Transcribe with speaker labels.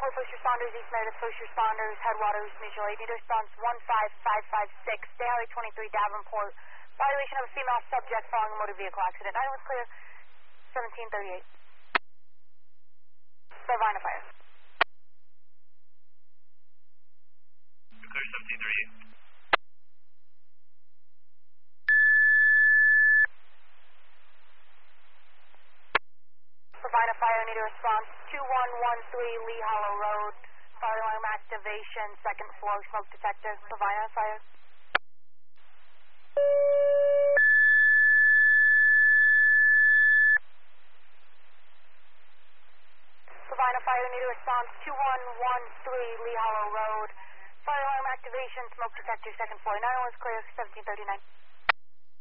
Speaker 1: 4 first responders, East Meredith first responders, Headwaters, mutual aid. Need a response 15556, Day Highway 23, Davenport. Violation of a female subject following a motor vehicle accident. 9 was clear, 1738. Provide a fire.
Speaker 2: Clear 1738.
Speaker 1: Provide a fire, need a response 2113 Lee Hollow Road. Fire alarm activation, second floor smoke detector. Provide a fire. Provide a fire, need a response 2113 Lee Hollow Road. Fire alarm activation, smoke detector, second floor. 9 was clear, 1739.